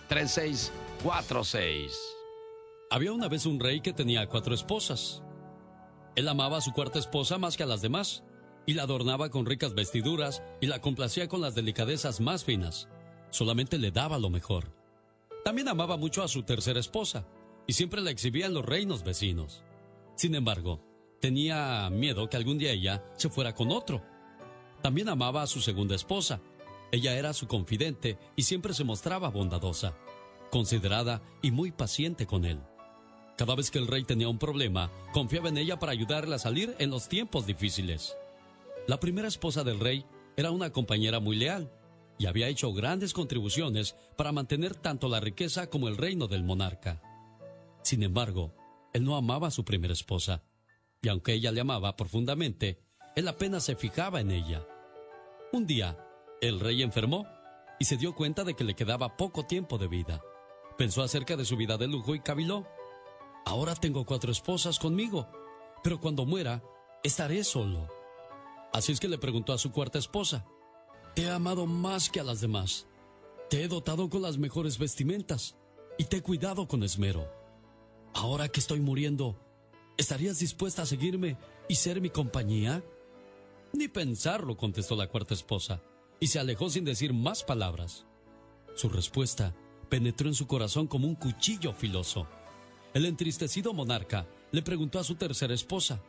3646. Había una vez un rey que tenía 4 esposas. Él amaba a su cuarta esposa más que a las demás, y la adornaba con ricas vestiduras y la complacía con las delicadezas más finas. Solamente le daba lo mejor. También amaba mucho a su tercera esposa, y siempre la exhibía en los reinos vecinos. Sin embargo, tenía miedo que algún día ella se fuera con otro. También amaba a su segunda esposa. Ella era su confidente y siempre se mostraba bondadosa, considerada y muy paciente con él. Cada vez que el rey tenía un problema, confiaba en ella para ayudarle a salir en los tiempos difíciles. La primera esposa del rey era una compañera muy leal y había hecho grandes contribuciones para mantener tanto la riqueza como el reino del monarca. Sin embargo, él no amaba a su primera esposa, y aunque ella le amaba profundamente, él apenas se fijaba en ella. Un día, el rey enfermó y se dio cuenta de que le quedaba poco tiempo de vida. Pensó acerca de su vida de lujo y caviló. Ahora tengo 4 esposas conmigo, pero cuando muera, estaré solo. Así es que le preguntó a su cuarta esposa: te he amado más que a las demás. Te he dotado con las mejores vestimentas y te he cuidado con esmero. Ahora que estoy muriendo, ¿estarías dispuesta a seguirme y ser mi compañía? Ni pensarlo, contestó la cuarta esposa, y se alejó sin decir más palabras. Su respuesta penetró en su corazón como un cuchillo filoso. El entristecido monarca le preguntó a su tercera esposa: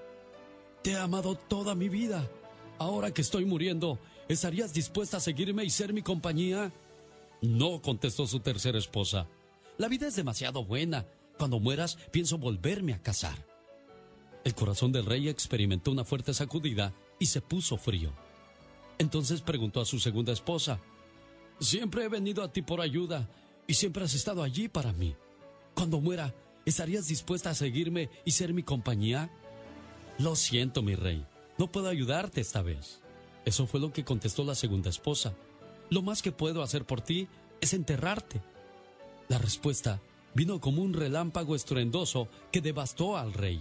te he amado toda mi vida. Ahora que estoy muriendo, ¿estarías dispuesta a seguirme y ser mi compañía? No, contestó su tercera esposa. La vida es demasiado buena. Cuando mueras, pienso volverme a casar. El corazón del rey experimentó una fuerte sacudida y se puso frío. Entonces preguntó a su segunda esposa: siempre he venido a ti por ayuda y siempre has estado allí para mí. Cuando muera, ¿estarías dispuesta a seguirme y ser mi compañía? Lo siento, mi rey, no puedo ayudarte esta vez. Eso fue lo que contestó la segunda esposa. Lo más que puedo hacer por ti es enterrarte. La respuesta vino como un relámpago estruendoso que devastó al rey.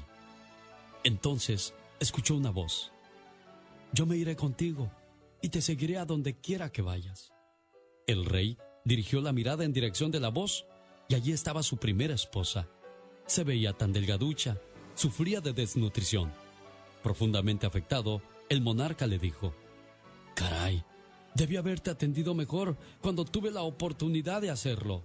Entonces escuchó una voz: yo me iré contigo y te seguiré a donde quiera que vayas. El rey dirigió la mirada en dirección de la voz y allí estaba su primera esposa. Se veía tan delgaducha, sufría de desnutrición. Profundamente afectado, el monarca le dijo: caray, debí haberte atendido mejor cuando tuve la oportunidad de hacerlo.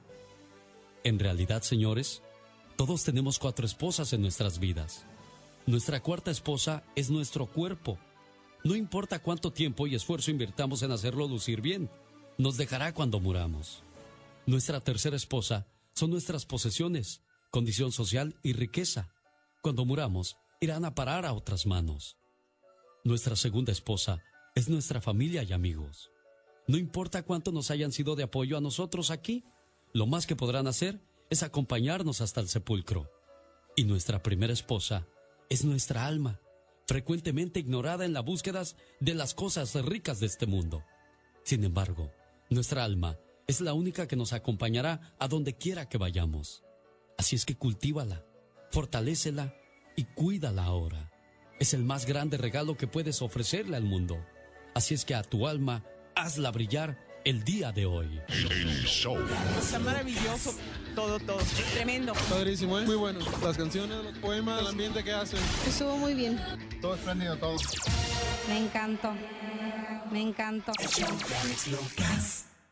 En realidad, señores, todos tenemos 4 esposas en nuestras vidas. Nuestra cuarta esposa es nuestro cuerpo. No importa cuánto tiempo y esfuerzo invirtamos en hacerlo lucir bien, nos dejará cuando muramos. Nuestra tercera esposa son nuestras posesiones, condición social y riqueza. Cuando muramos, irán a parar a otras manos. Nuestra segunda esposa es nuestra familia y amigos. No importa cuánto nos hayan sido de apoyo a nosotros aquí, lo más que podrán hacer es acompañarnos hasta el sepulcro. Y nuestra primera esposa es nuestra alma, frecuentemente ignorada en las búsquedas de las cosas ricas de este mundo. Sin embargo, nuestra alma es la única que nos acompañará a donde quiera que vayamos. Así es que cultívala, fortalécela y cuídala ahora. Es el más grande regalo que puedes ofrecerle al mundo. Así es que a tu alma, hazla brillar el día de hoy. El show. Está maravilloso, todo, tremendo. Padrísimo, ¿eh? Muy bueno. Las canciones, los poemas, el ambiente que hacen. Estuvo muy bien. Todo espléndido, todo. Me encantó. Me encantó. El show de Alex Lucas.